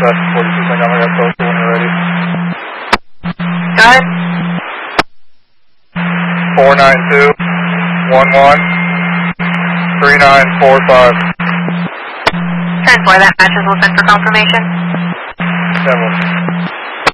Southwest 42 St. Got postal when you're ready. Go ahead. 492-11-3945. 10-4, that matches. We'll send for confirmation. 10-1.